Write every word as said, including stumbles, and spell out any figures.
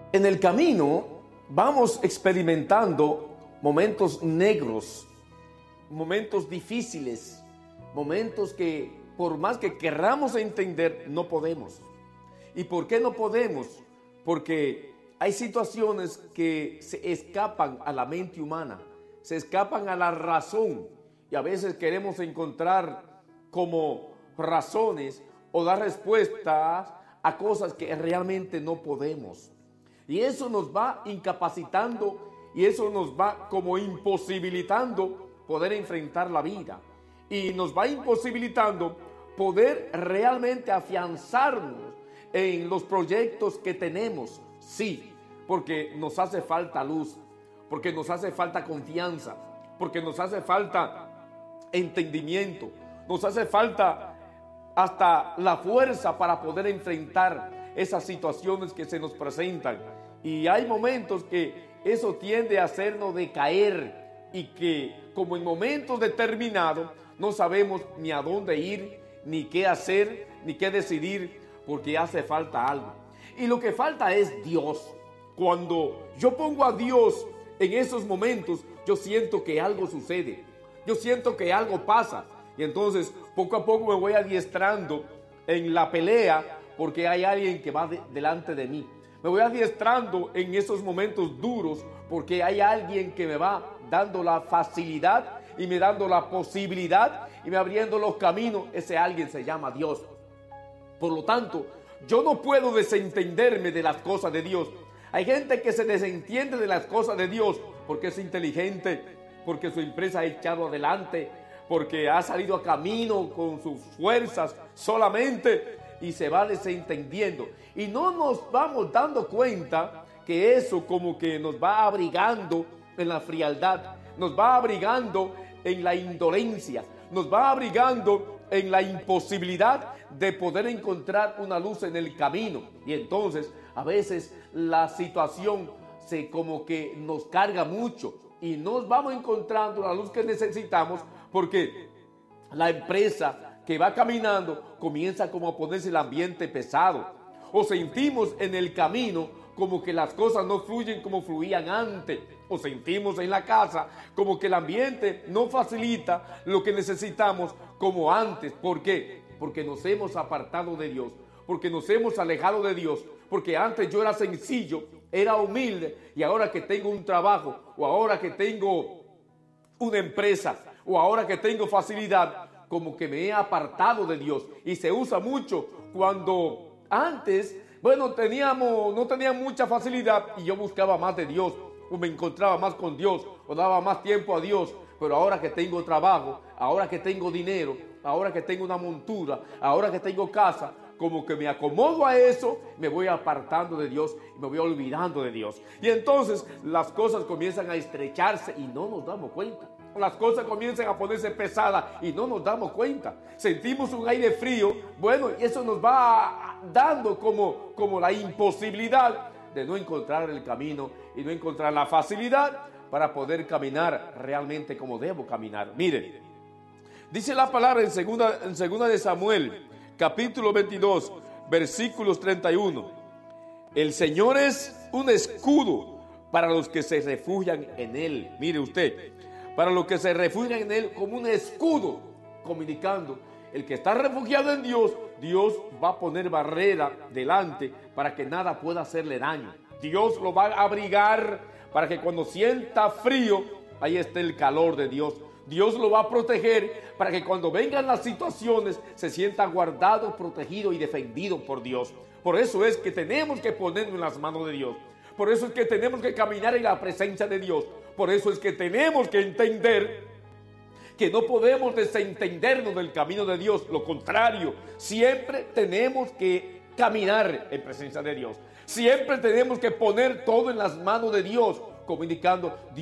En el camino vamos experimentando momentos negros, momentos difíciles, momentos que por más que querramos entender, no podemos. ¿Y por qué no podemos? Porque hay situaciones que se escapan a la mente humana, se escapan a la razón, y a veces queremos encontrar como razones o dar respuestas a cosas que realmente no podemos. Y eso nos va incapacitando y eso nos va como imposibilitando poder enfrentar la vida. Y nos va imposibilitando poder realmente afianzarnos en los proyectos que tenemos. Sí, porque nos hace falta luz, porque nos hace falta confianza, porque nos hace falta entendimiento, nos hace falta hasta la fuerza para poder enfrentar esas situaciones que se nos presentan. Y hay momentos que eso tiende a hacernos decaer y que como en momentos determinados no sabemos ni a dónde ir, ni qué hacer, ni qué decidir, porque hace falta algo. Y lo que falta es Dios. Cuando yo pongo a Dios en esos momentos, yo siento que algo sucede, yo siento que algo pasa. Y entonces poco a poco me voy adiestrando en la pelea porque hay alguien que va de, delante de mí. Me voy adiestrando en esos momentos duros porque hay alguien que me va dando la facilidad y me dando la posibilidad y me abriendo los caminos. Ese alguien se llama Dios. Por lo tanto, yo no puedo desentenderme de las cosas de Dios. Hay gente que se desentiende de las cosas de Dios porque es inteligente, porque su empresa ha echado adelante, porque ha salido a camino con sus fuerzas solamente y se va desentendiendo. Y no nos vamos dando cuenta que eso como que nos va abrigando en la frialdad, nos va abrigando en la indolencia, nos va abrigando en la imposibilidad de poder encontrar una luz en el camino. Y entonces a veces la situación se como que nos carga mucho y nos vamos encontrando la luz que necesitamos porque la empresa que va caminando comienza como a ponerse el ambiente pesado, o sentimos en el camino como que las cosas no fluyen como fluían antes, o sentimos en la casa como que el ambiente no facilita lo que necesitamos como antes. ¿Por qué? Porque nos hemos apartado de Dios, porque nos hemos alejado de Dios, porque antes yo era sencillo, era humilde, y ahora que tengo un trabajo, o ahora que tengo una empresa, o ahora que tengo facilidad, como que me he apartado de Dios. Y se usa mucho cuando antes, bueno, teníamos, no tenía mucha facilidad y yo buscaba más de Dios, o me encontraba más con Dios, o daba más tiempo a Dios. Pero ahora que tengo trabajo, ahora que tengo dinero, ahora que tengo una montura, ahora que tengo casa, como que me acomodo a eso, me voy apartando de Dios y me voy olvidando de Dios. Y entonces las cosas comienzan a estrecharse y no nos damos cuenta. Las cosas comienzan a ponerse pesadas y no nos damos cuenta. Sentimos un aire frío, bueno, y eso nos va dando como, como la imposibilidad de no encontrar el camino y no encontrar la facilidad para poder caminar realmente como debo caminar. Miren, dice la palabra en segunda, en segunda de Samuel, capítulo veintidós, versículos treinta y uno. El Señor es un escudo para los que se refugian en Él. Mire usted, para los que se refugian en Él como un escudo, comunicando, el que está refugiado en Dios, Dios va a poner barrera delante para que nada pueda hacerle daño. Dios lo va a abrigar para que cuando sienta frío, ahí esté el calor de Dios. Dios lo va a proteger para que cuando vengan las situaciones se sienta guardado, protegido y defendido por Dios. Por eso es que tenemos que ponernos en las manos de Dios. Por eso es que tenemos que caminar en la presencia de Dios. Por eso es que tenemos que entender que no podemos desentendernos del camino de Dios. Lo contrario, siempre tenemos que caminar en presencia de Dios. Siempre tenemos que poner todo en las manos de Dios, comunicando Dios.